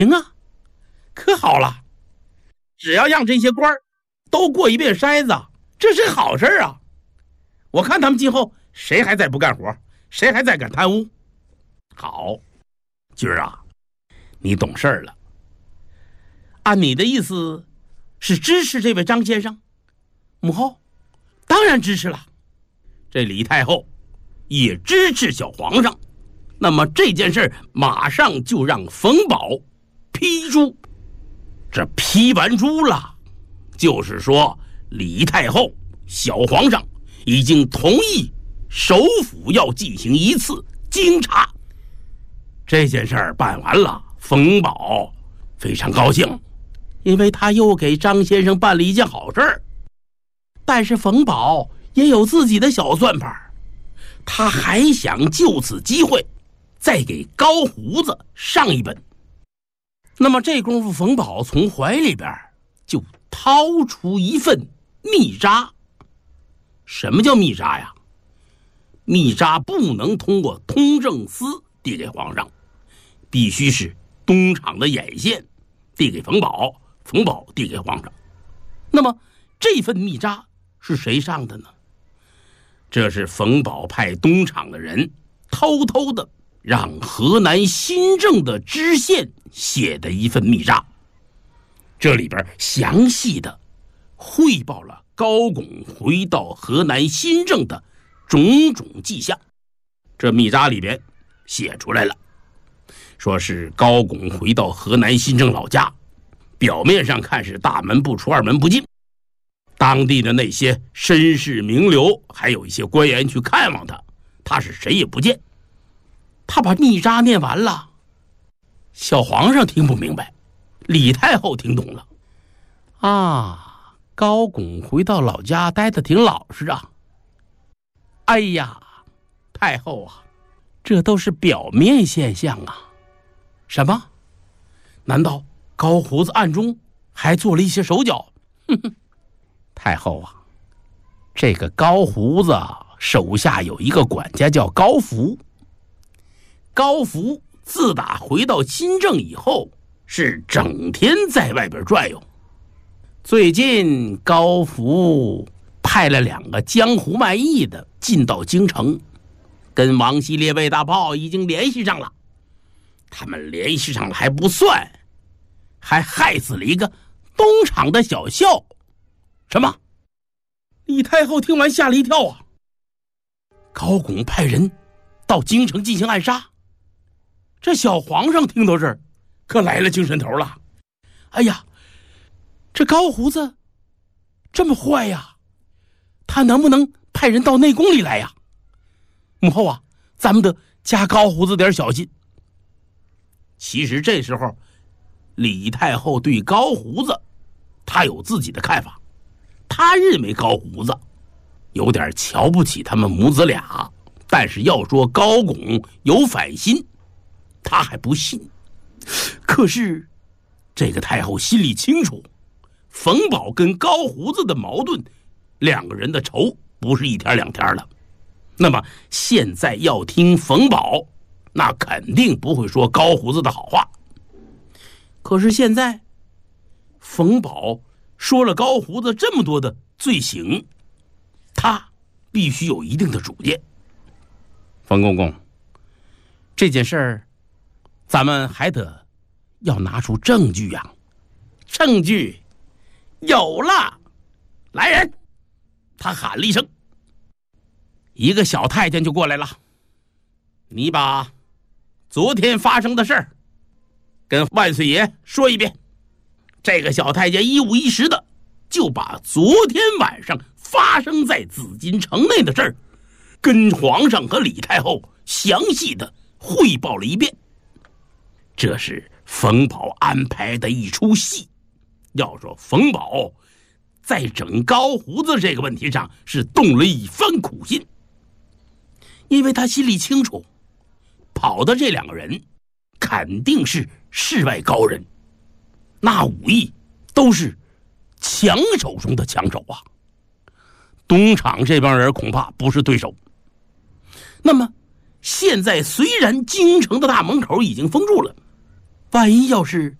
行啊，可好了，只要让这些官都过一遍筛子，这是好事啊！我看他们今后谁还在不干活，谁还在敢贪污。好，军儿啊，你懂事了。按你的意思是支持这位张先生？母后当然支持了。这李太后也支持小皇上，那么这件事马上就让冯保批朱。这批完朱了，就是说李太后、小皇上已经同意首府要进行一次京察。这件事儿办完了，冯保非常高兴，因为他又给张先生办了一件好事儿。但是冯保也有自己的小算盘，他还想就此机会再给高胡子上一本。那么这功夫，冯保从怀里边就掏出一份密札。什么叫密札呀？密札不能通过通政司递给皇上，必须是东厂的眼线递给冯保，冯保递给皇上。那么这份密札是谁上的呢？这是冯保派东厂的人偷偷的让河南新政的知县写的一份密札，这里边详细的汇报了高拱回到河南新政的种种迹象。这密札里边写出来了，说是高拱回到河南新政老家，表面上看是大门不出二门不进，当地的那些绅士名流还有一些官员去看望他，他是谁也不见。他把密札念完了，小皇上听不明白，李太后听懂了。啊，高拱回到老家待得挺老实啊。哎呀，太后啊，这都是表面现象啊。什么？难道高胡子暗中还做了一些手脚？哼哼，太后啊，这个高胡子手下有一个管家叫高福。高福自打回到新政以后，是整天在外边转悠。最近高福派了2个江湖卖艺的进到京城，跟王系列卫大炮已经联系上了。他们联系上了还不算，还害死了一个东厂的小校。什么？李太后听完吓了一跳啊！高拱派人到京城进行暗杀。这小皇上听到这儿可来了精神头了。哎呀，这高胡子这么坏呀，他能不能派人到内宫里来呀？母后啊，咱们得加高胡子点小心。其实这时候李太后对高胡子她有自己的看法，她认为高胡子有点瞧不起他们母子俩，但是要说高拱有反心，他还不信。可是这个太后心里清楚，冯保跟高胡子的矛盾，2个人的仇不是一天2天了。那么现在要听冯保，那肯定不会说高胡子的好话。可是现在冯保说了高胡子这么多的罪行，他必须有一定的主见。冯公公，这件事儿咱们还得要拿出证据呀。证据有了，来人！他喊了一声，一个小太监就过来了。你把昨天发生的事儿跟万岁爷说一遍。这个小太监一五一十的就把昨天晚上发生在紫禁城内的事儿跟皇上和李太后详细的汇报了一遍。这是冯保安排的一出戏。要说冯保在整高胡子这个问题上是动了一番苦心，因为他心里清楚，跑的这2个人肯定是世外高人，那武艺都是强手中的强手啊，东厂这帮人恐怕不是对手。那么现在虽然京城的大门口已经封住了， 万一要是